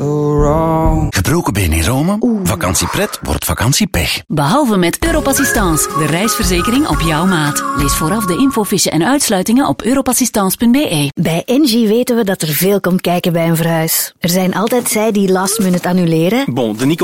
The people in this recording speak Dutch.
Gebroken been in Rome? Vakantiepret wordt vakantiepech. Behalve met Europassistance, de reisverzekering op jouw maat. Lees vooraf de infofiche en uitsluitingen op europassistance.be. Bij Engie weten we dat er veel komt kijken bij een verhuis. Er zijn altijd zij die last minute annuleren. Bon, de Nico